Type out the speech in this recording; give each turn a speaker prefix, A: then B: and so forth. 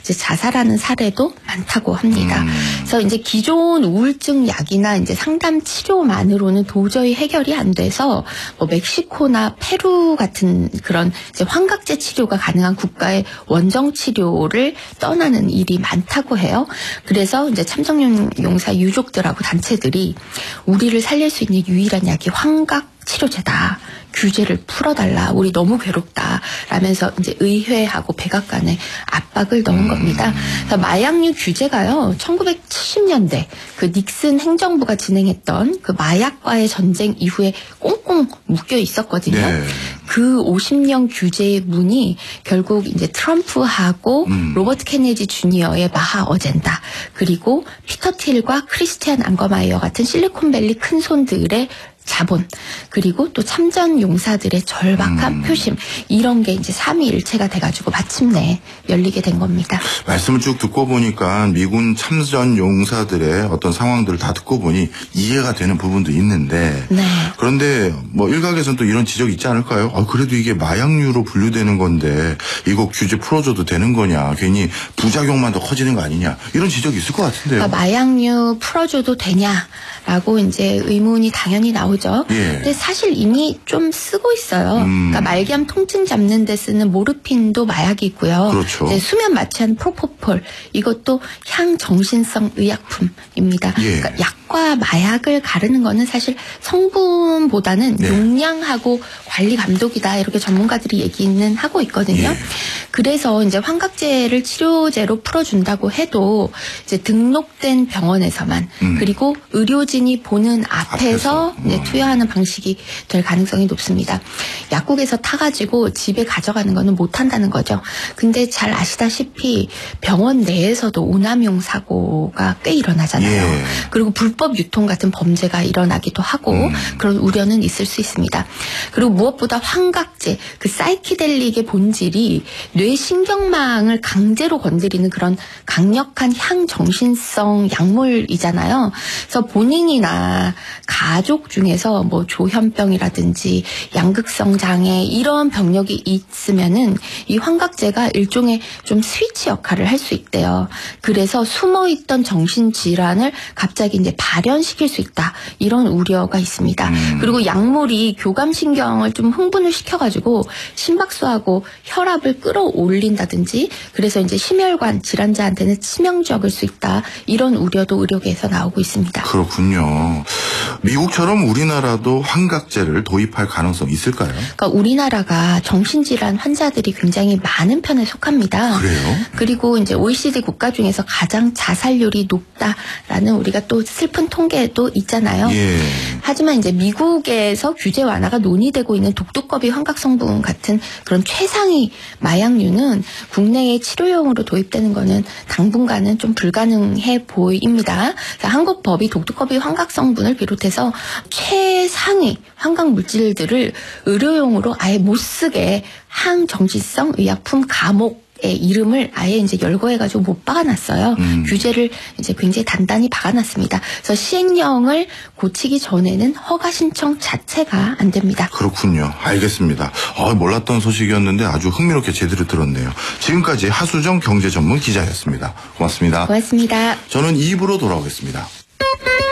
A: 이제 자살하는 사례도 많다고 합니다. 그래서 이제 기존 우울증 약이나 이제 상담 치료만으로는 도저히 해결이 안 돼서 뭐 멕시코나 페루 같은 그런 이제 환각제 치료가 가능한 국가의 원정 치료를 떠나는 일이 많다고 해요. 그래서 이제 참정용사 유족들하고 단체들이 우리를 살릴 수 있는 유일한 약이 환각 치료제다. 규제를 풀어달라. 우리 너무 괴롭다. 라면서 이제 의회하고 백악관에 압박을 넣은 겁니다. 그래서 마약류 규제가요. 1970년대 그 닉슨 행정부가 진행했던 그 마약과의 전쟁 이후에 꽁꽁 묶여 있었거든요.
B: 네.
A: 그 50년 규제의 문이 결국 이제 트럼프하고 로버트 케네디 주니어의 마하 어젠다 그리고 피터 틸과 크리스티안 앙거마이어 같은 실리콘밸리 큰손들의 자본 그리고 또 참전 용사들의 절박한 표심 이런 게 이제 삼위일체가 돼가지고 마침내 열리게 된 겁니다.
B: 말씀을 쭉 듣고 보니까 미군 참전 용사들의 어떤 상황들을 다 듣고 보니 이해가 되는 부분도 있는데
A: 네.
B: 그런데 뭐 일각에서는 또 이런 지적이 있지 않을까요? 그래도 이게 마약류로 분류되는 건데 이거 규제 풀어줘도 되는 거냐? 괜히 부작용만 더 커지는 거 아니냐? 이런 지적이 있을 것 같은데요.
A: 그러니까 마약류 풀어줘도 되냐라고 이제 의문이 당연히 나오죠.
B: 예.
A: 근데 사실 이미 좀 쓰고 있어요. 그러니까 말기암 통증 잡는 데 쓰는 모르핀도 마약이 있고요.
B: 그렇죠.
A: 이제 수면 마취한 프로포폴 이것도 향정신성 의약품입니다.
B: 예.
A: 그러니까 약과 마약을 가르는 거는 사실 성분보다는
B: 네.
A: 용량하고 관리 감독이다 이렇게 전문가들이 얘기는 하고 있거든요.
B: 예.
A: 그래서 이제 환각제를 치료제로 풀어준다고 해도 이제 등록된 병원에서만 그리고 의료진이 보는 앞에서 이제 투여하는 방식이 될 가능성이 높습니다. 약국에서 타가지고 집에 가져가는 거는 못한다는 거죠. 근데 잘 아시다시피 병원 내에서도 오남용 사고가 꽤 일어나잖아요.
B: 예.
A: 그리고 불법 유통 같은 범죄가 일어나기도 하고 그런 우려는 있을 수 있습니다. 그리고 무엇보다 환각제, 그 사이키델릭의 본질이 뇌신경망을 강제로 건드리는 그런 강력한 향정신성 약물이잖아요. 그래서 본인이나 가족 중에서 뭐 조현병이라든지 양극성 장애 이런 병력이 있으면은 이 환각제가 일종의 좀 스위치 역할을 할 수 있대요. 그래서 숨어있던 정신질환을 갑자기 이제 발현시킬 수 있다. 이런 우려가 있습니다. 그리고 약물이 교감신경을 좀 흥분을 시켜가지고 심박수하고 혈압을 끌어올린다든지 그래서 이제 심혈관 질환자한테는 치명적일 수 있다. 이런 우려도 의료계에서 나오고 있습니다.
B: 그렇군요. 미국처럼 우리나라도 환각제를 도입할 가능성 있을까요?
A: 그러니까 우리나라가 정신질환 환자들이 굉장히 많은 편에 속합니다.
B: 그래요?
A: 그리고 이제 OECD 국가 중에서 가장 자살률이 높다라는 우리가 또 슬픈 통계도 있잖아요.
B: 예.
A: 하지만 이제 미국에서 규제 완화가 논의되고 있는 독두꺼비 환각 성분 같은 그런 최상위 마약류는 국내에 치료용으로 도입되는 거는 당분간은 좀 불가능해 보입니다. 한국 법이 독두꺼비 환각 성분을 비롯해서 최상위 환각 물질들을 의료용으로 아예 못 쓰게 항정신성 의약품 감옥 이름을 아예 이제 열거해가지고 못 박아놨어요. 규제를 이제 굉장히 단단히 박아놨습니다. 그래서 시행령을 고치기 전에는 허가 신청 자체가 안 됩니다.
B: 그렇군요. 알겠습니다. 몰랐던 소식이었는데 아주 흥미롭게 제대로 들었네요. 지금까지 하수정 경제전문 기자였습니다. 고맙습니다.
A: 고맙습니다.
B: 저는 2부로 돌아오겠습니다.